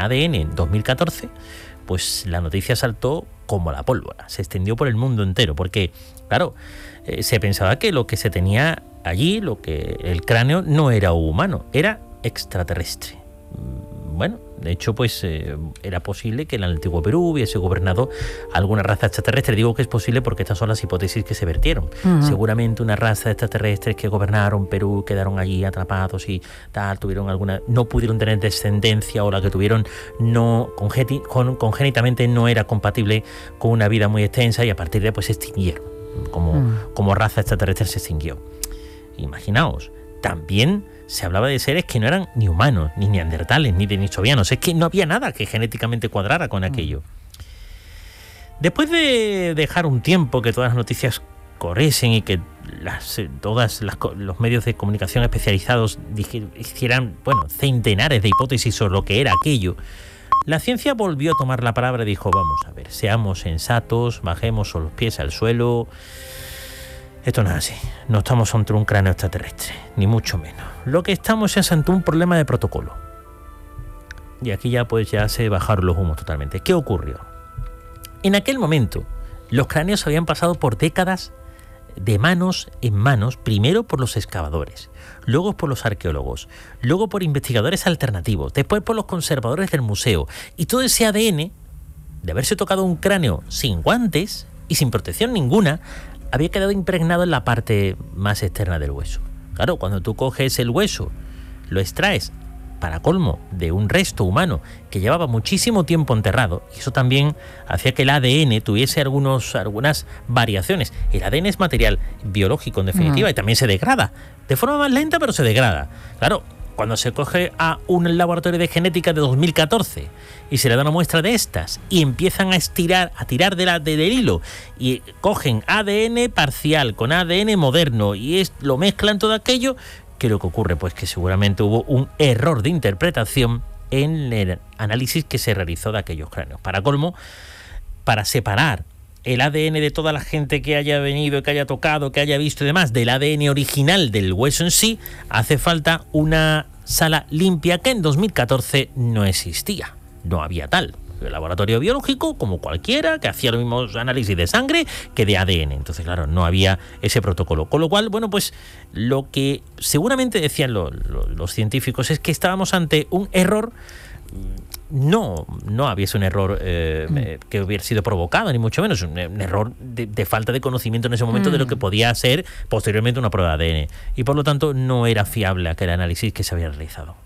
ADN en 2014, pues la noticia saltó como la pólvora, se extendió por el mundo entero, porque, claro, se pensaba que lo que se tenía allí, el cráneo, no era humano, era extraterrestre. Bueno, de hecho, pues era posible que en el antiguo Perú hubiese gobernado alguna raza extraterrestre. Digo que es posible porque estas son las hipótesis que se vertieron. Seguramente una raza de extraterrestres que gobernaron Perú, quedaron allí atrapados y tal, tuvieron alguna, no pudieron tener descendencia, o la que tuvieron no congénitamente no era compatible con una vida muy extensa, y a partir de ahí pues se extinguieron. Como raza extraterrestre se extinguió. Imaginaos, también se hablaba de seres que no eran ni humanos, ni neandertales, ni denisovianos. Es que no había nada que genéticamente cuadrara con aquello. Después de dejar un tiempo que todas las noticias corriesen y que los medios de comunicación especializados hicieran, centenares de hipótesis sobre lo que era aquello, la ciencia volvió a tomar la palabra y dijo: vamos a ver, seamos sensatos, bajemos los pies al suelo. Esto no es así, no estamos ante un cráneo extraterrestre, ni mucho menos. Lo que estamos es ante un problema de protocolo. Y aquí ya se bajaron los humos totalmente. ¿Qué ocurrió? En aquel momento, los cráneos habían pasado por décadas de manos en manos, primero por los excavadores, luego por los arqueólogos, luego por investigadores alternativos, después por los conservadores del museo. Y todo ese ADN, de haberse tocado un cráneo sin guantes y sin protección ninguna, había quedado impregnado en la parte más externa del hueso. Claro, cuando tú coges el hueso, lo extraes, para colmo, de un resto humano que llevaba muchísimo tiempo enterrado, y eso también hacía que el ADN tuviese algunas variaciones. El ADN es material biológico, en definitiva, y también se degrada. De forma más lenta, pero se degrada. Claro, cuando se coge a un laboratorio de genética de 2014 y se le da una muestra de estas y empiezan a tirar del hilo y cogen ADN parcial con ADN moderno y lo mezclan todo aquello, ¿qué es lo que ocurre? Pues que seguramente hubo un error de interpretación en el análisis que se realizó de aquellos cráneos. Para colmo, para separar el ADN de toda la gente que haya venido, que haya tocado, que haya visto y demás, del ADN original del hueso en sí, hace falta una sala limpia que en 2014 no existía. No había tal. El laboratorio biológico, como cualquiera, que hacía los mismos análisis de sangre que de ADN. Entonces, claro, no había ese protocolo. Con lo cual, pues lo que seguramente decían los científicos es que estábamos ante un error. No había sido un error que hubiera sido provocado, ni mucho menos, un error de falta de conocimiento en ese momento de lo que podía ser posteriormente una prueba de ADN. Y por lo tanto no era fiable aquel análisis que se había realizado.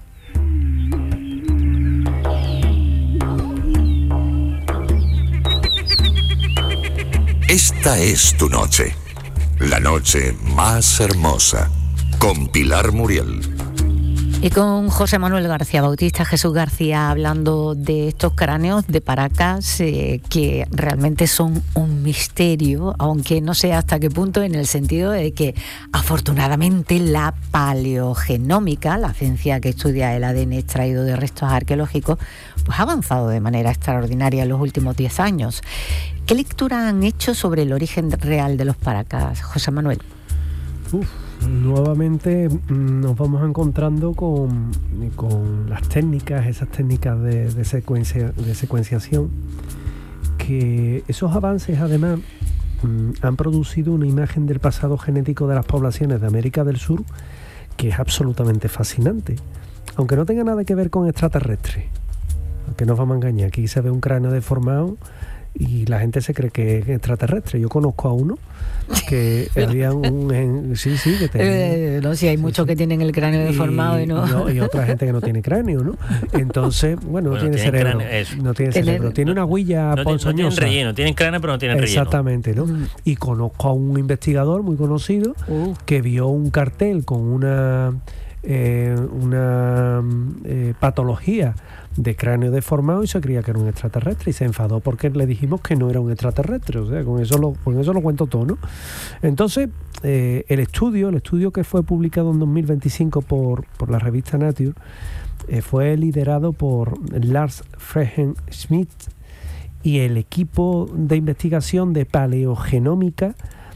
Esta es tu noche, la noche más hermosa, con Pilar Muriel. Y con José Manuel García Bautista, Jesús García, hablando de estos cráneos de Paracas, que realmente son un misterio, aunque no sé hasta qué punto, en el sentido de que afortunadamente la paleogenómica, la ciencia que estudia el ADN extraído de restos arqueológicos, pues ha avanzado de manera extraordinaria en los últimos 10 años. ¿Qué lectura han hecho sobre el origen real de los Paracas, José Manuel? Nuevamente nos vamos encontrando con esas técnicas de secuenciación, que esos avances además han producido una imagen del pasado genético de las poblaciones de América del Sur que es absolutamente fascinante, aunque no tenga nada que ver con extraterrestres, que nos vamos a engañar. Aquí se ve un cráneo deformado y la gente se cree que es extraterrestre. Yo conozco a uno que había que tenía, no, sí, hay muchos que tienen el cráneo deformado y otra gente que no tiene cráneo, ¿no? Entonces, no tiene cerebro, no tiene cerebro, tiene una huella ponzoñosa. No tienen relleno, tienen cráneo pero no tienen relleno. Exactamente, ¿no? Y conozco a un investigador muy conocido que vio un cartel con una patología de cráneo deformado y se creía que era un extraterrestre y se enfadó porque le dijimos que no era un extraterrestre. O sea, con eso lo cuento todo, ¿no? Entonces, el estudio que fue publicado en 2025 por la revista Nature fue liderado por Lars Fregen Schmidt y el equipo de investigación de paleogenómica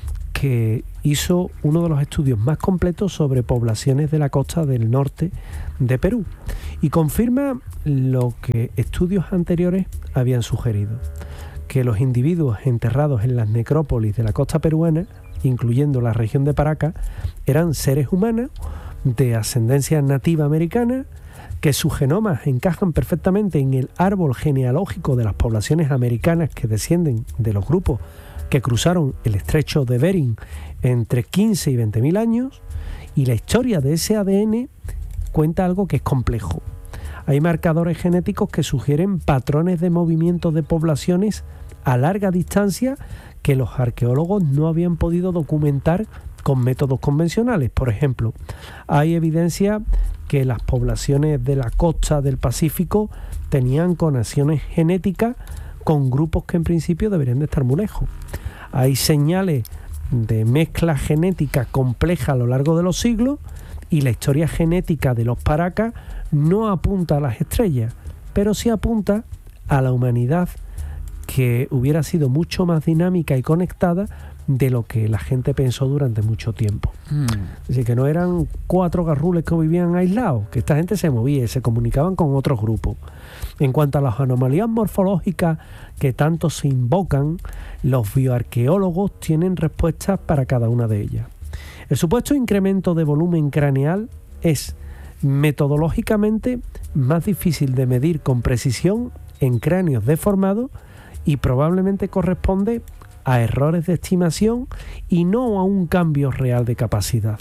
que hizo uno de los estudios más completos sobre poblaciones de la costa del norte de Perú y confirma lo que estudios anteriores habían sugerido, que los individuos enterrados en las necrópolis de la costa peruana, incluyendo la región de Paracas, eran seres humanos de ascendencia nativa americana, que sus genomas encajan perfectamente en el árbol genealógico de las poblaciones americanas que descienden de los grupos que cruzaron el estrecho de Bering entre 15 y 20.000 años, y la historia de ese ADN cuenta algo que es complejo. Hay marcadores genéticos que sugieren patrones de movimiento de poblaciones a larga distancia que los arqueólogos no habían podido documentar con métodos convencionales. Por ejemplo, hay evidencia que las poblaciones de la costa del Pacífico tenían conexiones genéticas con grupos que en principio deberían de estar muy lejos. Hay señales de mezcla genética compleja a lo largo de los siglos, y la historia genética de los Paracas no apunta a las estrellas, pero sí apunta a la humanidad, que hubiera sido mucho más dinámica y conectada de lo que la gente pensó durante mucho tiempo. Es decir, que no eran 4 garrules que vivían aislados, que esta gente se movía y se comunicaban con otros grupos. En cuanto a las anomalías morfológicas que tanto se invocan, los bioarqueólogos tienen respuestas para cada una de ellas. El supuesto incremento de volumen craneal es metodológicamente más difícil de medir con precisión en cráneos deformados y probablemente corresponde a errores de estimación y no a un cambio real de capacidad.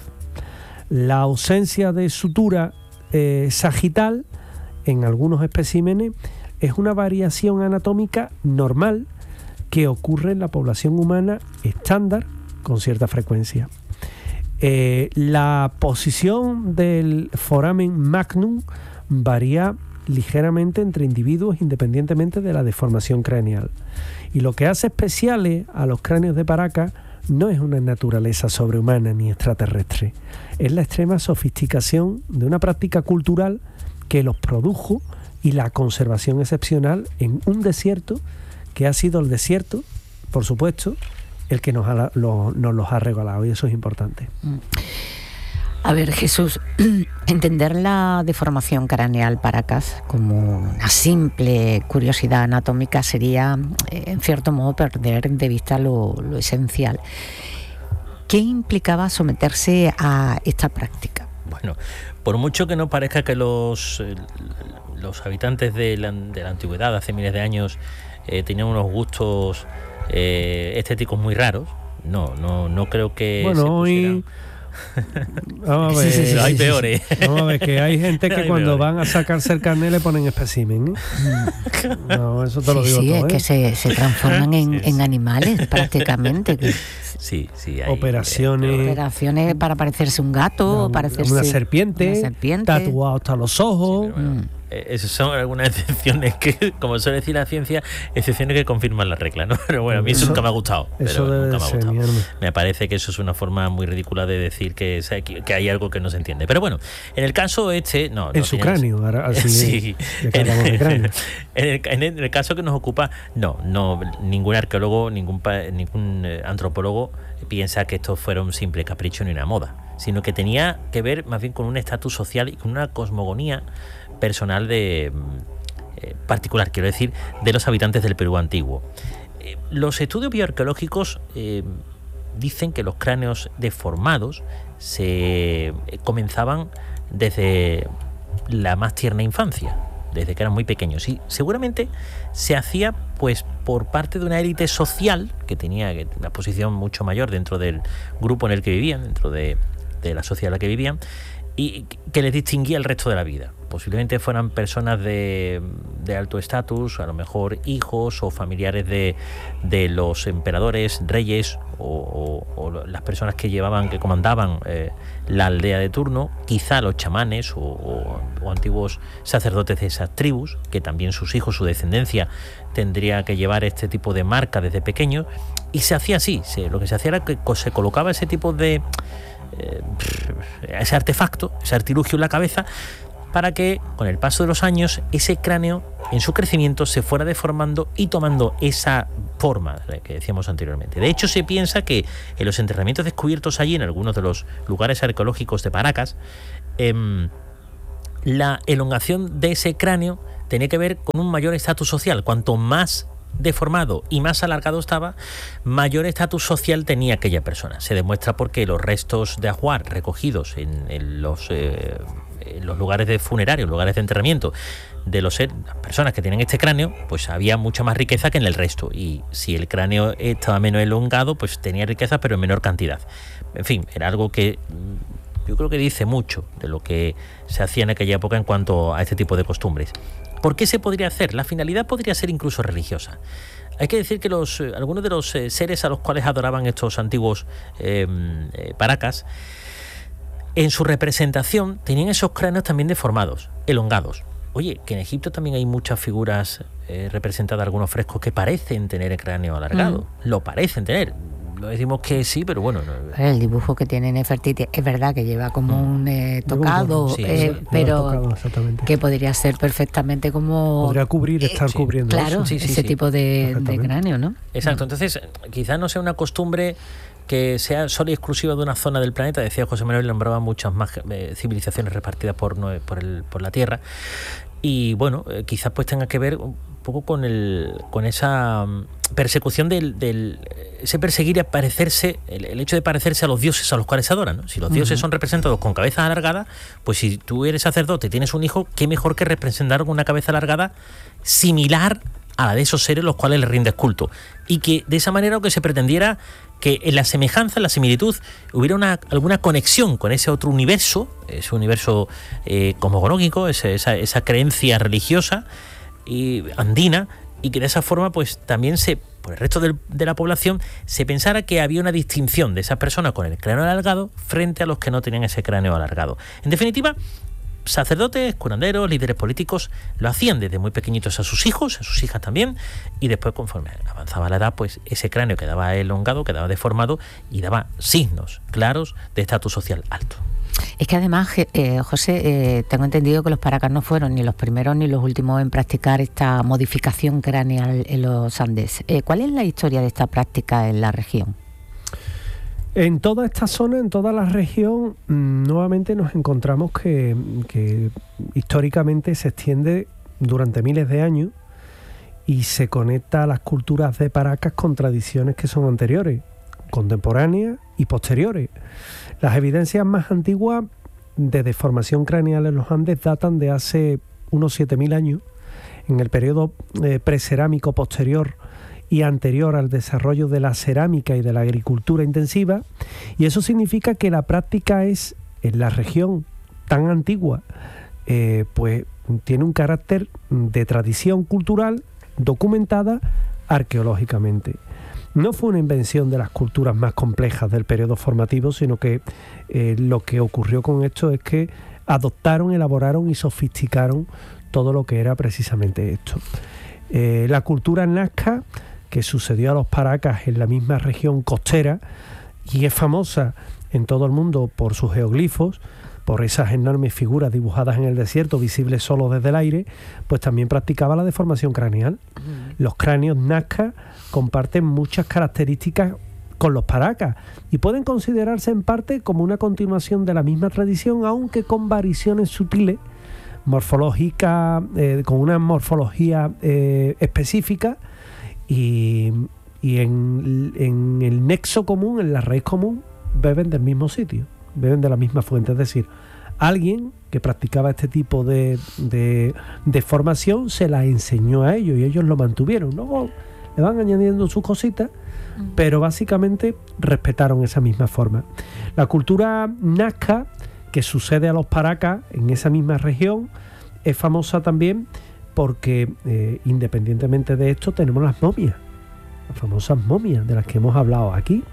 La ausencia de sutura sagital en algunos especímenes es una variación anatómica normal que ocurre en la población humana estándar con cierta frecuencia. La posición del foramen magnum varía ligeramente entre individuos independientemente de la deformación craneal. Y lo que hace especiales a los cráneos de Paracas no es una naturaleza sobrehumana ni extraterrestre, es la extrema sofisticación de una práctica cultural que los produjo y la conservación excepcional en un desierto que ha sido el desierto, por supuesto, el que nos los ha regalado, y eso es importante. A ver, Jesús, entender la deformación craneal Paracas como una simple curiosidad anatómica sería, en cierto modo, perder de vista lo esencial. ¿Qué implicaba someterse a esta práctica? Bueno, por mucho que no parezca que los habitantes de la antigüedad, hace miles de años, tenían unos gustos estéticos muy raros, no creo que bueno, se pusieran... Vamos a ver, sí, hay peores. Vamos a ver, que hay gente que cuando van a sacarse el carnet le ponen espécimen, ¿eh? No, eso te lo digo todo, es que se transforman en animales prácticamente. Sí, hay operaciones para parecerse un gato, parecerse una serpiente, tatuado hasta los ojos. Sí, bueno, esas son algunas excepciones que, como suele decir la ciencia, excepciones que confirman la regla, ¿no? Pero bueno, a mí eso nunca me ha gustado. Eso debe ser, me parece que eso es una forma muy ridícula de decir que hay algo que no se entiende. Pero bueno, en el caso no en su cráneo, así sí. de cráneo. En el caso que nos ocupa, no, ningún arqueólogo, ningún antropólogo piensa que esto fuera un simple capricho ni una moda, sino que tenía que ver más bien con un estatus social y con una cosmogonía personal particular, quiero decir, de los habitantes del Perú antiguo. Los estudios bioarqueológicos dicen que los cráneos deformados se comenzaban desde la más tierna infancia, desde que eran muy pequeños, y seguramente se hacía pues por parte de una élite social que tenía una posición mucho mayor dentro del grupo en el que vivían, dentro de la sociedad en la que vivían, y que les distinguía el resto de la vida. Posiblemente fueran personas de alto estatus, a lo mejor hijos o familiares de los emperadores, reyes o las personas que comandaban la aldea de turno, quizá los chamanes o antiguos sacerdotes de esas tribus, que también sus hijos, su descendencia, tendría que llevar este tipo de marca desde pequeño, y se hacía así. Lo que se hacía era que se colocaba ese tipo de ese artefacto, ese artilugio en la cabeza, para que con el paso de los años ese cráneo en su crecimiento se fuera deformando y tomando esa forma que decíamos anteriormente. De hecho, se piensa que en los enterramientos descubiertos allí, en algunos de los lugares arqueológicos de Paracas, la elongación de ese cráneo tenía que ver con un mayor estatus social. Cuanto más deformado y más alargado estaba, mayor estatus social tenía aquella persona. Se demuestra porque los restos de ajuar recogidos en los lugares de funerario, lugares de enterramiento de las personas que tienen este cráneo, pues había mucha más riqueza que en el resto, y si el cráneo estaba menos elongado, pues tenía riqueza pero en menor cantidad. En fin, era algo que yo creo que dice mucho de lo que se hacía en aquella época en cuanto a este tipo de costumbres. ¿Por qué se podría hacer? La finalidad podría ser incluso religiosa. Hay que decir que algunos de los seres a los cuales adoraban estos antiguos Paracas, en su representación tenían esos cráneos también deformados, elongados. Oye, que en Egipto también hay muchas figuras representadas, algunos frescos que parecen tener el cráneo alargado. Lo parecen tener. Lo decimos que sí, pero bueno. El dibujo que tiene Nefertiti es verdad que lleva como un tocado, sí, pero tocado, que podría ser perfectamente como... Podría cubrir, estar cubriendo. Claro, eso. ese tipo de cráneo, ¿no? Exacto, entonces quizás no sea una costumbre que sea solo y exclusiva de una zona del planeta. Decía José Manuel, nombraba muchas más civilizaciones repartidas por la Tierra. Y bueno, quizás pues tenga que ver un poco con esa persecución ese perseguir y parecerse, el hecho de parecerse a los dioses a los cuales se adoran, ¿no? Si los dioses son representados con cabezas alargadas, pues si tú eres sacerdote y tienes un hijo, qué mejor que representar con una cabeza alargada similar a la de esos seres los cuales le rindes culto. Y que de esa manera lo que se pretendiera que en la semejanza, en la similitud, hubiera alguna conexión con ese otro universo, ese universo cosmogónico, esa creencia religiosa y andina, y que de esa forma pues también por el resto de la población se pensara que había una distinción de esa persona con el cráneo alargado frente a los que no tenían ese cráneo alargado. En definitiva, sacerdotes, curanderos, líderes políticos lo hacían desde muy pequeñitos a sus hijos, a sus hijas también, y después conforme avanzaba la edad, pues ese cráneo quedaba elongado, quedaba deformado y daba signos claros de estatus social alto. Es que además, José, tengo entendido que los Paracas no fueron ni los primeros ni los últimos en practicar esta modificación craneal en los Andes. ¿Cuál es la historia de esta práctica en la región? En toda esta zona, en toda la región, nuevamente nos encontramos que históricamente se extiende durante miles de años y se conecta a las culturas de Paracas con tradiciones que son anteriores, contemporáneas y posteriores. Las evidencias más antiguas de deformación craneal en los Andes datan de hace unos 7.000 años, en el periodo precerámico posterior y anterior al desarrollo de la cerámica y de la agricultura intensiva, y eso significa que la práctica es, en la región tan antigua, pues tiene un carácter de tradición cultural documentada arqueológicamente. No fue una invención de las culturas más complejas del periodo formativo, sino que lo que ocurrió con esto es que adoptaron, elaboraron y sofisticaron todo lo que era precisamente esto. La cultura nazca, que sucedió a los Paracas en la misma región costera y es famosa en todo el mundo por sus geoglifos, por esas enormes figuras dibujadas en el desierto, visibles solo desde el aire, pues también practicaba la deformación craneal. Los cráneos nazca comparten muchas características con los Paracas y pueden considerarse en parte como una continuación de la misma tradición, aunque con variaciones sutiles, morfológicas, con una morfología específica, y en el nexo común, en la raíz común, beben del mismo sitio, beben de la misma fuente. Es decir, alguien que practicaba este tipo de formación se la enseñó a ellos y ellos lo mantuvieron. Luego le van añadiendo sus cositas, pero básicamente respetaron esa misma forma. La cultura nazca, que sucede a los Paracas en esa misma región, es famosa también porque independientemente de esto tenemos las momias, las famosas momias de las que hemos hablado aquí.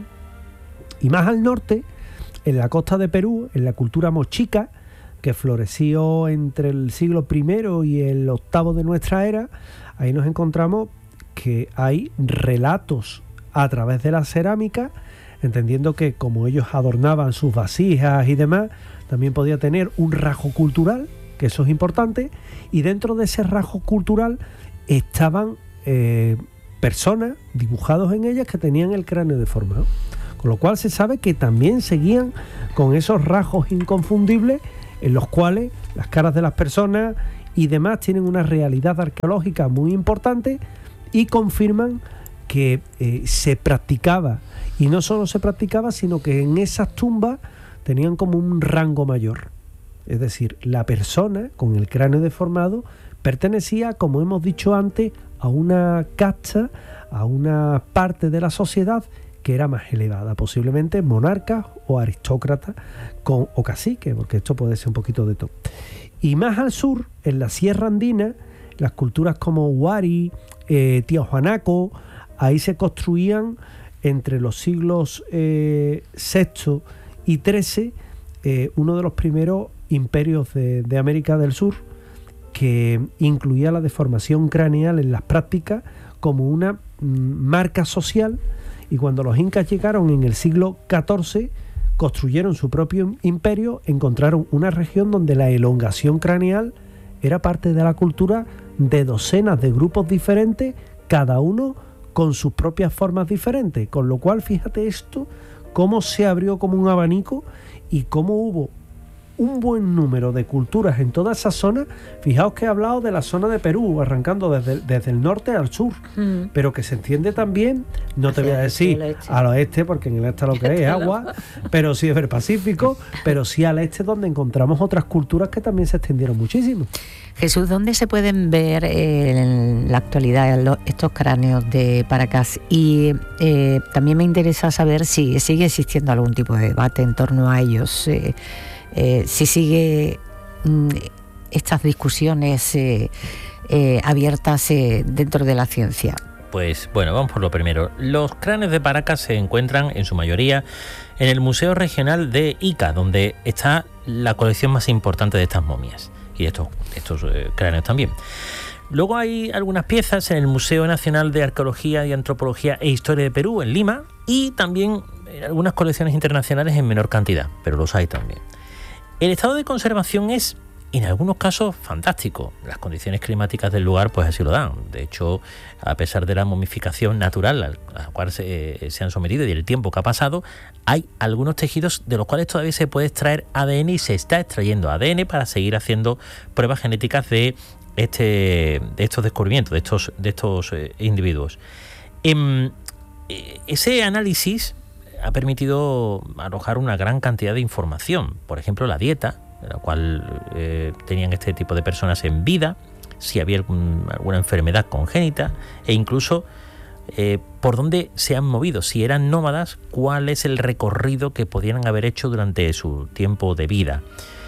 Y más al norte, en la costa de Perú, en la cultura mochica, que floreció entre el siglo I y el VIII de nuestra era, ahí nos encontramos que hay relatos a través de la cerámica, entendiendo que como ellos adornaban sus vasijas y demás, también podía tener un rasgo cultural que eso es importante, y dentro de ese rasgo cultural estaban personas dibujados en ellas que tenían el cráneo deformado, con lo cual se sabe que también seguían con esos rasgos inconfundibles en los cuales las caras de las personas y demás tienen una realidad arqueológica muy importante y confirman que se practicaba, y no solo se practicaba, sino que en esas tumbas tenían como un rango mayor. Es decir, la persona con el cráneo deformado pertenecía, como hemos dicho antes, a una casta, a una parte de la sociedad que era más elevada, posiblemente monarcas o aristócratas o caciques, porque esto puede ser un poquito de todo. Y más al sur, en la Sierra Andina, las culturas como Huari, Tiahuanaco, ahí se construían entre los siglos VI y XIII uno de los primeros imperios de América del Sur, que incluía la deformación craneal en las prácticas como una marca social, y cuando los incas llegaron en el siglo XIV, construyeron su propio imperio, encontraron una región donde la elongación craneal era parte de la cultura de docenas de grupos diferentes, cada uno con sus propias formas diferentes, con lo cual fíjate esto, cómo se abrió como un abanico y cómo hubo un buen número de culturas en toda esa zona. Fijaos que he hablado de la zona de Perú, arrancando desde el norte al sur, pero que se entiende también, no te voy a decir al oeste, porque en el este lo que es agua, pero sí es el Pacífico, pero sí al este, donde encontramos otras culturas que también se extendieron muchísimo. Jesús, ¿dónde se pueden ver en la actualidad estos cráneos de Paracas? Y también me interesa saber si sigue existiendo algún tipo de debate en torno a ellos, si sigue estas discusiones abiertas dentro de la ciencia. Pues bueno, vamos por lo primero. Los cráneos de Paracas se encuentran en su mayoría en el Museo Regional de Ica, donde está la colección más importante de estas momias y de estos cráneos también. Luego hay algunas piezas en el Museo Nacional de Arqueología y Antropología e Historia de Perú, en Lima, y también en algunas colecciones internacionales en menor cantidad, pero los hay también. El estado de conservación es, en algunos casos, fantástico. Las condiciones climáticas del lugar pues así lo dan. De hecho, a pesar de la momificación natural a la cual se han sometido y el tiempo que ha pasado, hay algunos tejidos de los cuales todavía se puede extraer ADN, y se está extrayendo ADN para seguir haciendo pruebas genéticas de estos descubrimientos, de estos individuos. Ese análisis ha permitido arrojar una gran cantidad de información. Por ejemplo, la dieta, de la cual tenían este tipo de personas en vida, si había alguna enfermedad congénita, e incluso por dónde se han movido, si eran nómadas, cuál es el recorrido que podían haber hecho durante su tiempo de vida.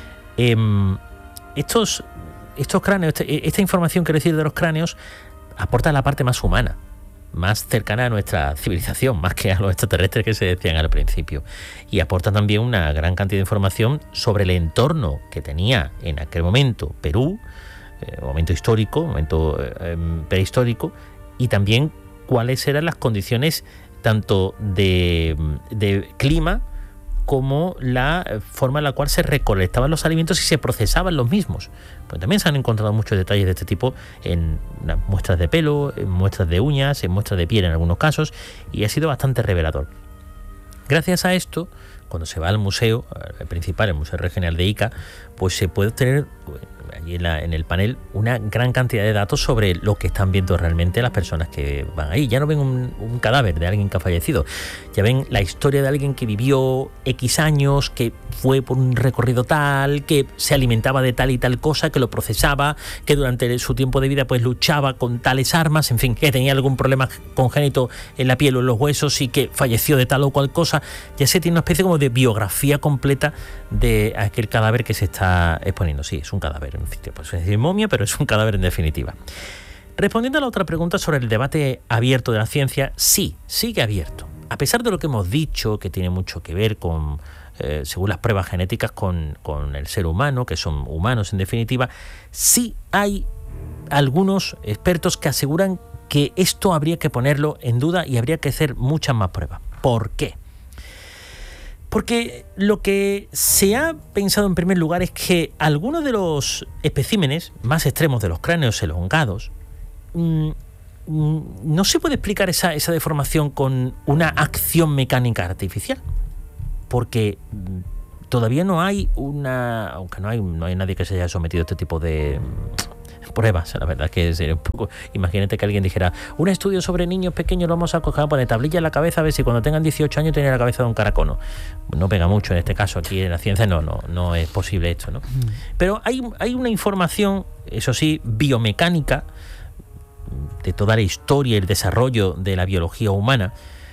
Estos cráneos, esta información, quiero decir, de los cráneos, aporta la parte más humana, más cercana a nuestra civilización, más que a los extraterrestres que se decían al principio, y aporta también una gran cantidad de información sobre el entorno que tenía en aquel momento Perú, momento histórico, momento prehistórico, y también cuáles eran las condiciones tanto de clima como la forma en la cual se recolectaban los alimentos y se procesaban los mismos. Pues también se han encontrado muchos detalles de este tipo en muestras de pelo, en muestras de uñas, en muestras de piel en algunos casos, y ha sido bastante revelador. Gracias a esto, cuando se va al museo principal, el Museo Regional de Ica, pues se puede obtener allí en el panel una gran cantidad de datos sobre lo que están viendo realmente las personas que van ahí. Ya no ven un cadáver de alguien que ha fallecido, ya ven la historia de alguien que vivió X años, que fue por un recorrido tal, que se alimentaba de tal y tal cosa, que lo procesaba, que durante su tiempo de vida pues luchaba con tales armas, en fin, que tenía algún problema congénito en la piel o en los huesos y que falleció de tal o cual cosa. Ya se tiene una especie como de biografía completa de aquel cadáver que se está exponiendo. Sí, es un cadáver, en fin, pues es decir momia, pero es un cadáver en definitiva. Respondiendo a la otra pregunta sobre el debate abierto de la ciencia, sí, sigue abierto. A pesar de lo que hemos dicho, que tiene mucho que ver con, según las pruebas genéticas, con el ser humano, que son humanos en definitiva, sí hay algunos expertos que aseguran que esto habría que ponerlo en duda y habría que hacer muchas más pruebas. ¿Por qué? Porque lo que se ha pensado en primer lugar es que algunos de los especímenes más extremos de los cráneos elongados no se puede explicar esa deformación con una acción mecánica artificial, porque todavía no hay aunque no hay nadie que se haya sometido a este tipo de pruebas. La verdad que sería un poco, imagínate que alguien dijera, un estudio sobre niños pequeños, lo vamos a coger, poner tablilla en la cabeza a ver si cuando tengan 18 años tienen la cabeza de un caracono. No pega mucho en este caso, aquí en la ciencia no es posible esto, ¿no? Pero hay una información, eso sí, biomecánica de toda la historia y el desarrollo de la biología humana,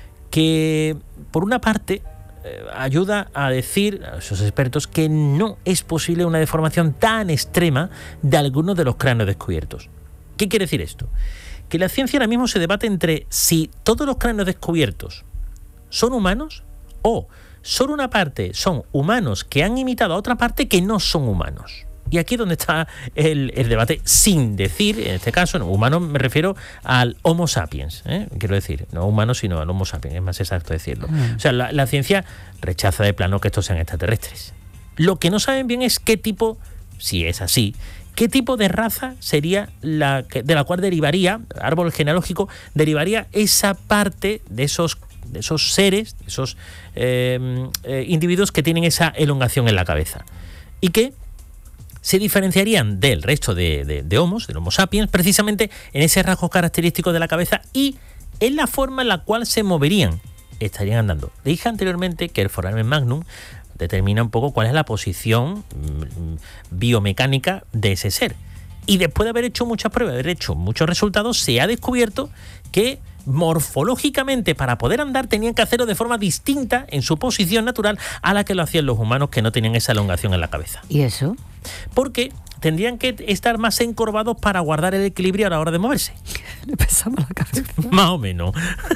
que por una parte ayuda a decir a esos expertos que no es posible una deformación tan extrema de algunos de los cráneos descubiertos. ¿Qué quiere decir esto? Que la ciencia ahora mismo se debate entre si todos los cráneos descubiertos son humanos o solo una parte son humanos que han imitado a otra parte que no son humanos. Y aquí es donde está el debate, sin decir, en este caso, no, humano me refiero al Homo sapiens, quiero decir, no humano sino al Homo sapiens, es más exacto decirlo. O sea, la ciencia rechaza de plano que estos sean extraterrestres. Lo que no saben bien es qué tipo, si es así, qué tipo de raza sería de la cual derivaría, árbol genealógico, derivaría esa parte de esos seres, esos individuos que tienen esa elongación en la cabeza. Y que se diferenciarían del resto de homos, del Homo sapiens, precisamente en ese rasgo característico de la cabeza y en la forma en la cual se moverían, estarían andando. Dije anteriormente que el foramen magnum determina un poco cuál es la posición biomecánica de ese ser. Y después de haber hecho muchas pruebas, de haber hecho muchos resultados, se ha descubierto que morfológicamente para poder andar tenían que hacerlo de forma distinta en su posición natural a la que lo hacían los humanos que no tenían esa elongación en la cabeza. ¿Y eso? Porque tendrían que estar más encorvados para guardar el equilibrio a la hora de moverse. Le pesamos la cabeza. Más o menos.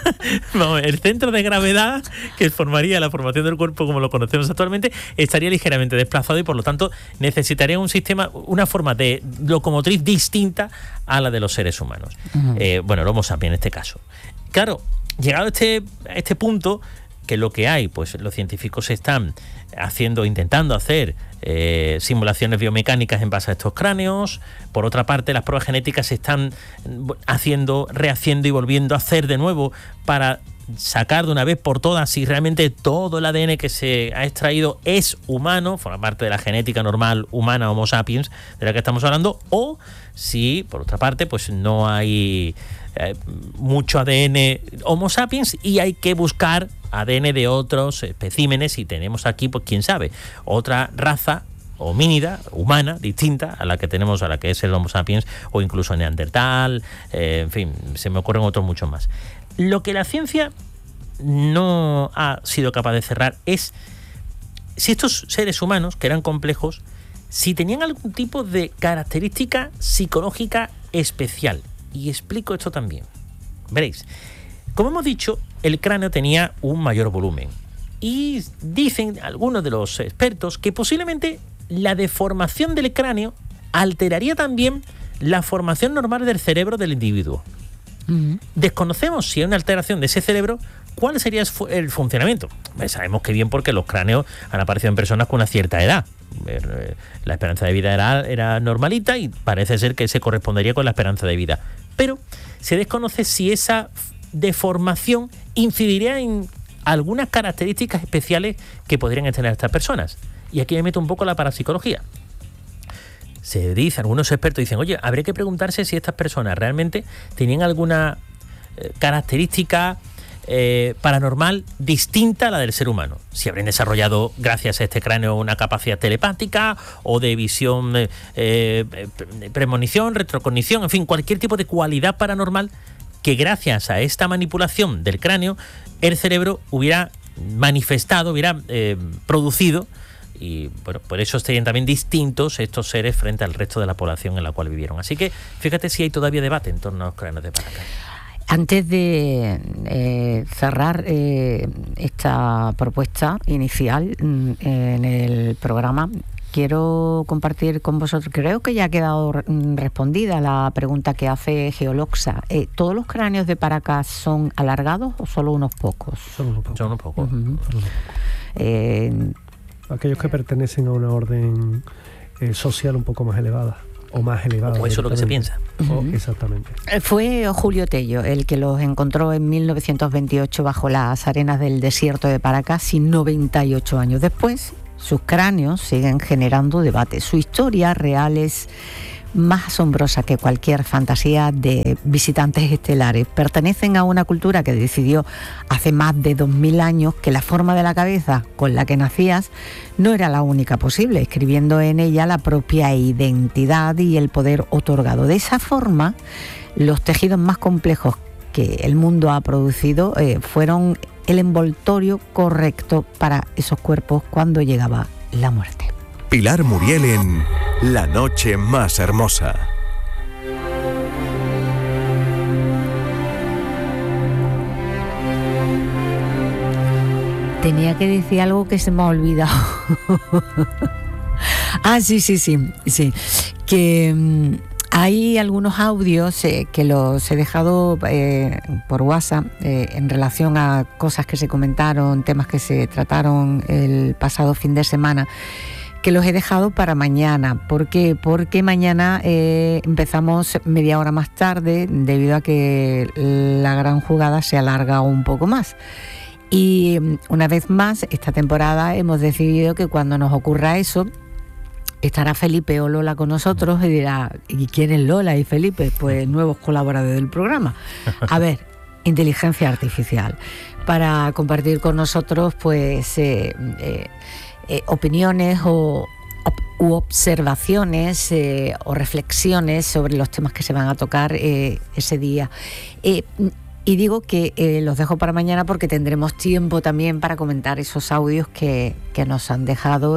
El centro de gravedad que formaría la formación del cuerpo como lo conocemos actualmente estaría ligeramente desplazado y por lo tanto necesitaría un sistema, una forma de locomotriz distinta a la de los seres humanos. Bueno, el Homo sapiens en este caso. Claro, llegado a este punto, que lo que hay, pues los científicos están intentando hacer simulaciones biomecánicas en base a estos cráneos. Por otra parte, las pruebas genéticas se están rehaciendo y volviendo a hacer de nuevo para sacar de una vez por todas si realmente todo el ADN que se ha extraído es humano, forma parte de la genética normal humana Homo sapiens de la que estamos hablando, o si por otra parte pues no hay mucho ADN Homo sapiens y hay que buscar ADN de otros especímenes y tenemos aquí, pues quién sabe, otra raza homínida, humana, distinta a la que tenemos, a la que es el Homo sapiens o incluso Neandertal, en fin, se me ocurren otros muchos más. Lo que la ciencia no ha sido capaz de cerrar es si estos seres humanos, que eran complejos, si tenían algún tipo de característica psicológica especial. Y explico esto también. Veréis, como hemos dicho, el cráneo tenía un mayor volumen. Y dicen algunos de los expertos que posiblemente la deformación del cráneo alteraría también la formación normal del cerebro del individuo. Desconocemos si hay una alteración de ese cerebro, cuál sería el funcionamiento. Sabemos que bien porque los cráneos han aparecido en personas con una cierta edad. La esperanza de vida era normalita y parece ser que se correspondería con la esperanza de vida. Pero se desconoce si esa deformación incidiría en algunas características especiales que podrían tener estas personas. Y aquí me meto un poco la parapsicología. Se dice, algunos expertos dicen, oye, habría que preguntarse si estas personas realmente tenían alguna característica paranormal distinta a la del ser humano. Si habrían desarrollado, gracias a este cráneo, una capacidad telepática o de visión, premonición, retrocognición, en fin, cualquier tipo de cualidad paranormal que gracias a esta manipulación del cráneo el cerebro hubiera manifestado, hubiera producido. Y bueno, por eso estarían también distintos estos seres frente al resto de la población en la cual vivieron. Así que fíjate si hay todavía debate en torno a los cráneos de Paracas. Antes de cerrar esta propuesta inicial en el programa, quiero compartir con vosotros, creo que ya ha quedado respondida la pregunta que hace Geoloxa. ¿Todos los cráneos de Paracas son alargados o solo unos pocos? Son unos pocos. Son unos pocos. Aquellos que pertenecen a una orden social un poco más elevada. O más elevada. O eso es lo que se piensa. Exactamente. Fue Julio Tello el que los encontró en 1928 bajo las arenas del desierto de Paracas, y 98 años después sus cráneos siguen generando debate. Su historia real es más asombrosa que cualquier fantasía de visitantes estelares. Pertenecen a una cultura que decidió hace más de 2000 años que la forma de la cabeza con la que nacías no era la única posible, escribiendo en ella la propia identidad y el poder otorgado. De esa forma, los tejidos más complejos que el mundo ha producido fueron el envoltorio correcto para esos cuerpos cuando llegaba la muerte. Pilar Muriel en La Noche Más Hermosa. Tenía que decir algo que se me ha olvidado. Sí. Que hay algunos audios que los he dejado por WhatsApp en relación a cosas que se comentaron, temas que se trataron el pasado fin de semana, que los he dejado para mañana. ¿Por qué? Porque mañana empezamos media hora más tarde, debido a que la gran jugada se alarga un poco más. Y una vez más, esta temporada hemos decidido que cuando nos ocurra eso, estará Felipe o Lola con nosotros y dirá, ¿y quién es Lola y Felipe? Pues nuevos colaboradores del programa. A ver, inteligencia artificial, para compartir con nosotros pues opiniones u observaciones o reflexiones sobre los temas que se van a tocar ese día. Y digo que los dejo para mañana porque tendremos tiempo también para comentar esos audios que nos han dejado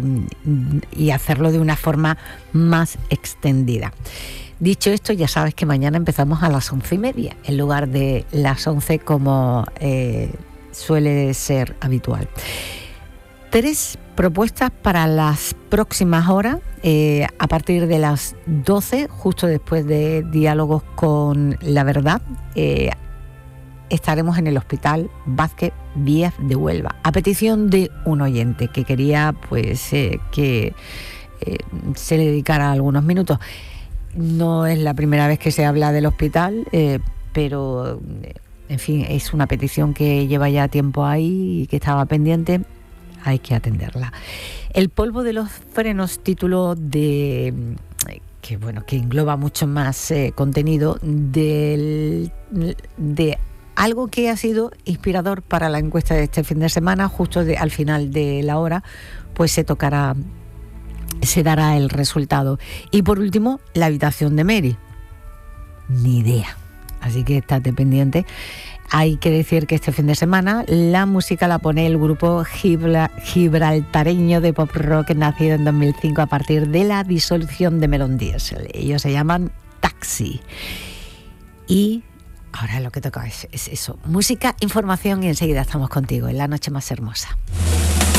y hacerlo de una forma más extendida. Dicho esto, ya sabes que mañana empezamos a las 11:30 en lugar de las 11 como suele ser habitual. 3 propuestas para las próximas horas, a partir de las 12, justo después de Diálogos con la Verdad. Estaremos en el Hospital Vázquez Díaz de Huelva, a petición de un oyente que quería pues que se le dedicara algunos minutos. No es la primera vez que se habla del hospital, pero en fin, es una petición que lleva ya tiempo ahí y que estaba pendiente. Hay que atenderla. El polvo de los frenos, título de que engloba mucho más contenido de algo que ha sido inspirador para la encuesta de este fin de semana. Justo al final de la hora pues se dará el resultado. Y por último, la habitación de Mary. Ni idea, así que estate pendiente. Hay que decir que este fin de semana la música la pone el grupo gibraltareño de pop rock nacido en 2005 a partir de la disolución de Melon Diesel. Ellos se llaman Taxi. Y ahora lo que toca es eso, música, información, y enseguida estamos contigo en La Noche Más Hermosa.